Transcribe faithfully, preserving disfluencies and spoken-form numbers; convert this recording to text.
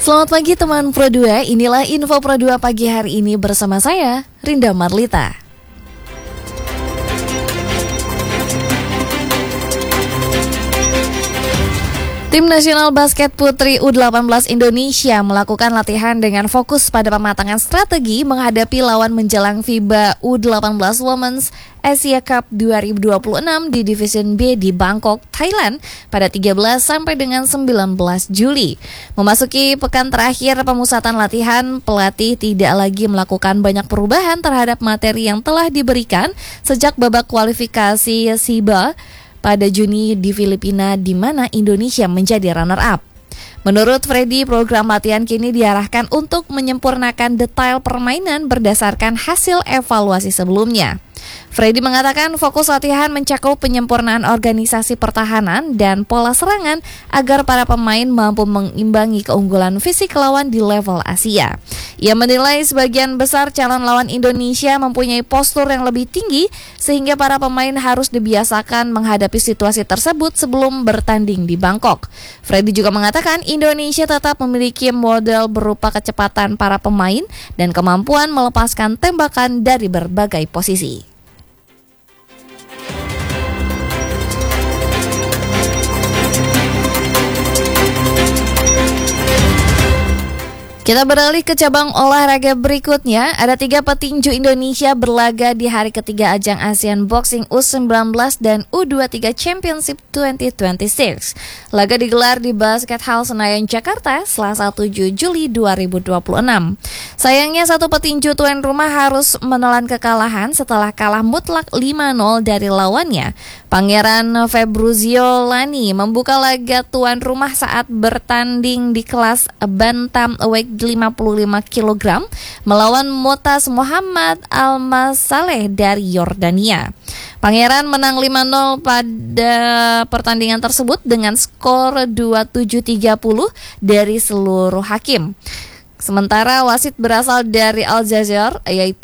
Selamat pagi teman Pro dua, inilah info Pro dua pagi hari ini bersama saya, Rinda Marlita. Tim Nasional Basket Putri U delapan belas Indonesia melakukan latihan dengan fokus pada pematangan strategi menghadapi lawan menjelang FIBA U delapan belas Women's Asia Cup dua ribu dua puluh enam di Division B di Bangkok, Thailand pada tiga belas sampai dengan sembilan belas Juli. Memasuki pekan terakhir pemusatan latihan, pelatih tidak lagi melakukan banyak perubahan terhadap materi yang telah diberikan sejak babak kualifikasi FIBA pada Juni di Filipina, di mana Indonesia menjadi runner-up. Menurut Freddy, program latihan kini diarahkan untuk menyempurnakan detail permainan berdasarkan hasil evaluasi sebelumnya. Freddy mengatakan fokus latihan mencakup penyempurnaan organisasi pertahanan dan pola serangan agar para pemain mampu mengimbangi keunggulan fisik lawan di level Asia. Ia menilai sebagian besar calon lawan Indonesia mempunyai postur yang lebih tinggi sehingga para pemain harus dibiasakan menghadapi situasi tersebut sebelum bertanding di Bangkok. Freddy juga mengatakan Indonesia tetap memiliki model berupa kecepatan para pemain dan kemampuan melepaskan tembakan dari berbagai posisi. Kita beralih ke cabang olahraga berikutnya. Ada tiga petinju Indonesia berlaga di hari ketiga ajang Asian Boxing U sembilan belas dan U dua puluh tiga Championship dua ribu dua puluh enam. Laga digelar di Basket Hall Senayan, Jakarta, Selasa tujuh Juli dua ribu dua puluh enam. Sayangnya satu petinju tuan rumah harus menelan kekalahan setelah kalah mutlak lima nol dari lawannya. Pangeran Februzio Lani membuka laga tuan rumah saat bertanding di kelas bantamweight lima puluh lima kilogram melawan Motas Muhammad Al-Masaleh dari Yordania. Pangeran menang lima nol pada pertandingan tersebut dengan skor dua puluh tujuh tiga puluh dari seluruh hakim. Sementara wasit berasal dari Al Jazeera yaitu